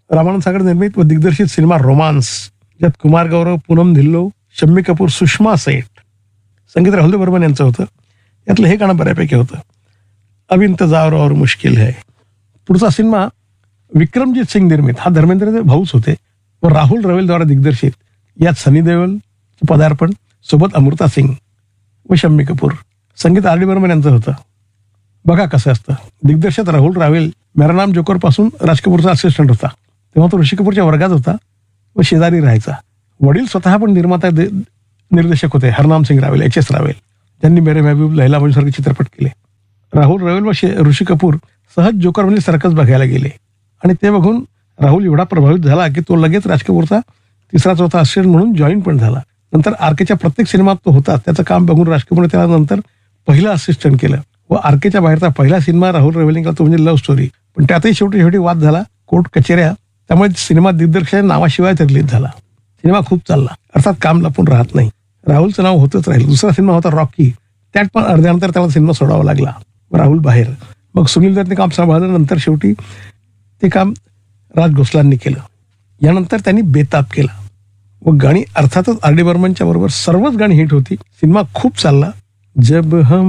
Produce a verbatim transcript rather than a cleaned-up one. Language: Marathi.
रामानंद सागर निर्मित व दिग्दर्शित सिनेमा रोमांस, ज्यात कुमार गौरव, पूनम धिल्लो, शम्मी कपूर, सुषमा सेठ, संगीत राहुल देव बर्मन यांचं होतं. यातलं हे गाणं बऱ्यापैकी होतं, अब इंतजार और मुश्किल है. पुढचा सिनेमा विक्रमजीत सिंग निर्मित, हा धर्मेंद्रचे भाऊच होते व राहुल रवेलद्वारा दिग्दर्शित. यात सनी देओल पदार्पण, सोबत अमृता सिंग व शम्मी कपूर. संगीत आर डी बर्मन यांचं होतं. बघा कसं असतं, दिग्दर्शक राहुल रावेल मेरा नाम जोकर पासून राज कपूरचा असिस्टंट होता. तेव्हा तो ऋषी कपूरच्या वर्गात होता व शेजारी राहायचा. वडील स्वतः पण निर्माता निर्देशक होते, हरनाम सिंग रावेल, एच एस रावेल, ज्यांनी मेरे महबूब, लैला मजनूसारखे चित्रपट केले. राहुल रवेल व ऋषी कपूर सहज जोकर म्हणजे सर्कस बघायला गेले आणि ते बघून राहुल एवढा प्रभावित झाला की तो लगेच राज कपूरचा तिसरा चौथा असिस्टंट म्हणून जॉईन पण झाला. नंतर आरकेच्या प्रत्येक सिनेमात तो होता. त्याचं काम बघून राज कपूरने त्याला नंतर पहिलं असिस्टंट केलं व आरकेच्या बाहेरचा पहिला सिनेमा राहुल रवेलने केला तो म्हणजे लव्ह स्टोरी. पण त्यातही शेवटी शेवटी वाद झाला, कोर्ट कचेऱ्या, त्यामुळे सिनेमा दिग्दर्शकाच्या नावाशिवाय रिलीज झाला. सिनेमा खूप चालला, अर्थात काम लपून राहत नाही. राहुलचं नाव होतच राहील. दुसरा सिनेमा होता रॉकी, त्यात पण अर्ध्यानंतर त्याला सिनेमा सोडावा लागला. राहुल बाहेर. मग सुनील दत्तने काम सांभाळलं. नंतर शेवटी ते काम राज घोसलांनी केलं. यानंतर त्यांनी बेताब केला व गाणी अर्थातच आर डी बर्मनच्या बरोबर सर्वच गाणी हिट होती. सिनेमा खूप चालला. जब हम